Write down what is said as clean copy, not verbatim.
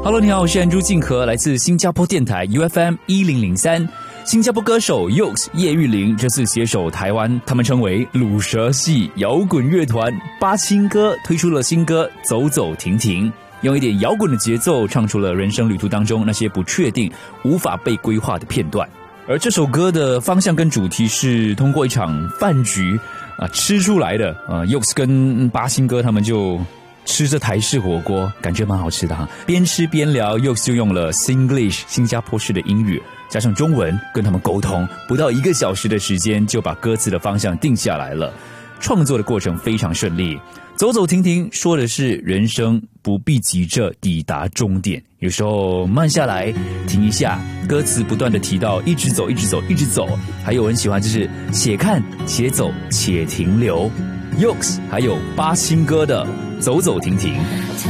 Hello， 你好，我是安珠静和，来自新加坡电台 UFM 1003。新加坡歌手 Yoks 叶玉玲这次携手台湾，他们称为鲁蛇系摇滚乐团八青哥，推出了新歌《走走停停》，用一点摇滚的节奏唱出了人生旅途当中那些不确定、无法被规划的片段。而这首歌的方向跟主题是通过一场饭局吃出来的。Yoks 跟八青哥他们就吃着台式火锅，感觉蛮好吃的哈。边吃边聊 ，Yoks 就用了 Singlish 新加坡式的英语，加上中文跟他们沟通，不到1个小时的时间就把歌词的方向定下来了。创作的过程非常顺利。走走停停说的是人生不必急着抵达终点，有时候慢下来停一下，歌词不断的提到一直走一直走一直走，还有很喜欢就是且看且走且停留。Yoks 还有八青哥的走走停停。